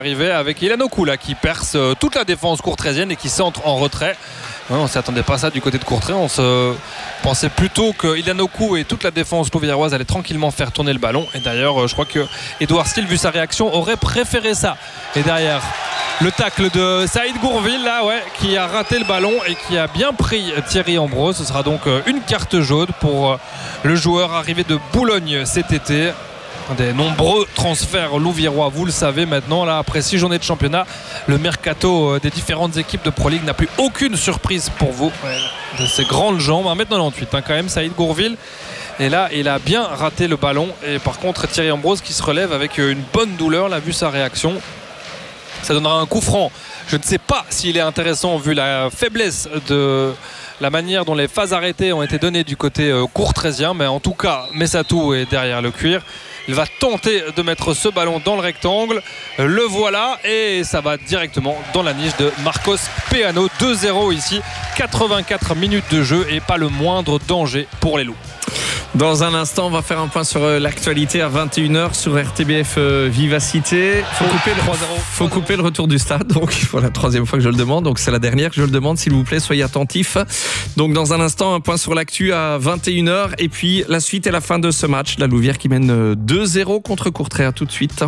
Arrivé avec Ilan Oku là, qui perce toute la défense courtrésienne et qui centre en retrait. Ouais, on ne s'attendait pas à ça du côté de Courtrai. On se pensait plutôt que Ilan Oku et toute la défense louviéroise allaient tranquillement faire tourner le ballon. Et d'ailleurs, je crois que Edouard Steele, vu sa réaction, aurait préféré ça. Et derrière, le tacle de Saïd Gourville là, ouais, qui a raté le ballon et qui a bien pris Thierry Ambrose. Ce sera donc une carte jaune pour le joueur arrivé de Boulogne cet été. Des nombreux transferts louviérois, vous le savez maintenant, là après 6 journées de championnat, le mercato des différentes équipes de Pro League n'a plus aucune surprise pour vous. De ces grandes jambes, 1m98 quand même, Saïd Gourville. Et là il a bien raté le ballon. Et par contre Thierry Ambrose qui se relève avec une bonne douleur, là, vu sa réaction. Ça donnera un coup franc. Je ne sais pas s'il est intéressant vu la faiblesse de la manière dont les phases arrêtées ont été données du côté courtraisien, mais en tout cas Messatou est derrière le cuir. Il va tenter de mettre ce ballon dans le rectangle. Le voilà et ça va directement dans la niche de Marcos Peano. 2-0 ici. 84 minutes de jeu et pas le moindre danger pour les Loups. Dans un instant, on va faire un point sur l'actualité à 21h sur RTBF Vivacité. Faut couper le retour du stade. Donc voilà, troisième fois que je le demande. Donc c'est la dernière que je le demande, s'il vous plaît, soyez attentifs. Donc dans un instant, un point sur l'actu à 21h. Et puis la suite et la fin de ce match. La Louvière qui mène 2-0 contre Courtrai. À tout de suite.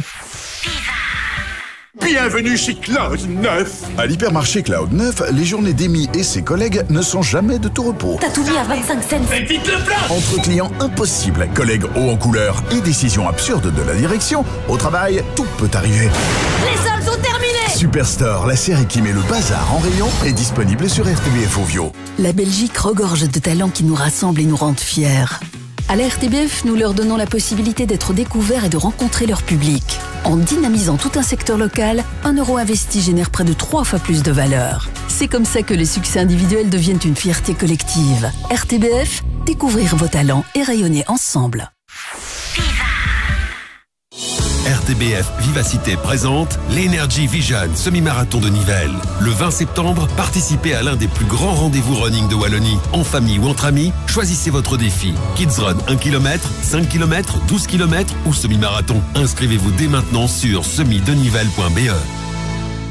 Bienvenue chez Cloud 9. À l'hypermarché Cloud 9, les journées d'Amy et ses collègues ne sont jamais de tout repos. T'as tout mis à 25 cents. Faites vite le plat. Entre clients impossibles, collègues hauts en couleur et décisions absurdes de la direction, au travail, tout peut arriver. Les soldes sont terminés. Superstore, la série qui met le bazar en rayon, est disponible sur RTBF Ovio. La Belgique regorge de talents qui nous rassemblent et nous rendent fiers. À la RTBF, nous leur donnons la possibilité d'être découverts et de rencontrer leur public. En dynamisant tout un secteur local, 1 euro investi génère près de 3 fois plus de valeur. C'est comme ça que les succès individuels deviennent une fierté collective. RTBF, découvrir vos talents et rayonner ensemble. RTBF Vivacité présente l'Energy Vision semi-marathon de Nivelles. Le 20 septembre, participez à l'un des plus grands rendez-vous running de Wallonie. En famille ou entre amis, choisissez votre défi. Kids Run 1 km, 5 km, 12 km ou semi-marathon. Inscrivez-vous dès maintenant sur semi-denivelles.be.